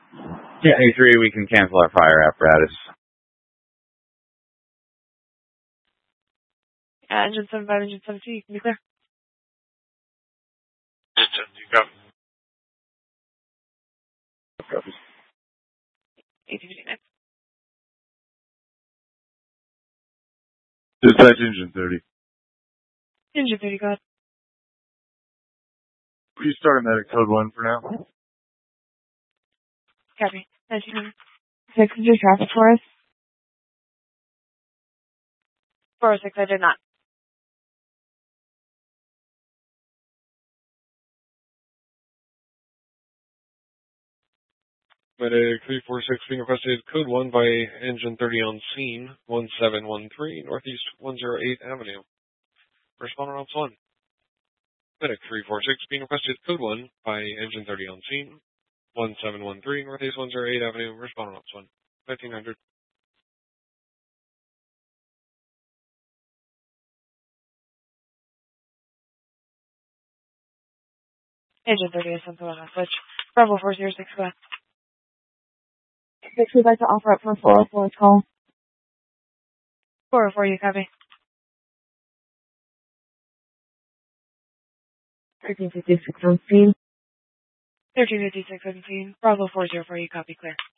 Yeah, A3, we can cancel our fire apparatus. Engine 75, engine 72, you can be clear. Engine, you go. Copy. 1859. Dispatch engine 30. Engine 30, go ahead. Please start him at code 1 for now. Copy. 1906, is your traffic for us? 406, I did not. Medic 346 being requested code 1 by engine 30 on scene, 1713 Northeast 108 Avenue. Responder on 1. Medic 346 being requested code 1 by engine 30 on scene, 1713 Northeast 108 Avenue. Responder on 1. 1900. Engine 30 is something on a switch. Bravo 406, go ahead. 6, we'd like to offer up for 404 call. 404, you copy. 1356 on scene. 1356 on scene. Bravo 404, you copy, clear.